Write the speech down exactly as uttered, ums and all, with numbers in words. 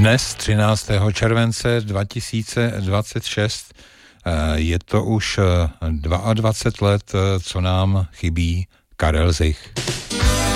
Dnes, třináctého července dva tisíce dvacet šest, je to už dvacet dva let, co nám chybí Karel Zich.